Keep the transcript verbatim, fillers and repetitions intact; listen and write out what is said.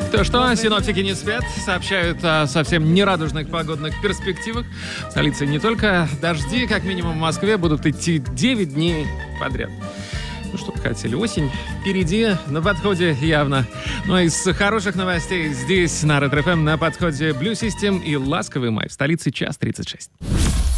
То что, синоптики не спят, сообщают о совсем нерадужных погодных перспективах. В столице не только дожди, как минимум в Москве будут идти девять дней подряд. Ну, что бы хотели, осень впереди, на подходе явно. Но из хороших новостей здесь, на Ретро-ФМ, на подходе Blue System и ласковый май. В столице час тридцать шесть.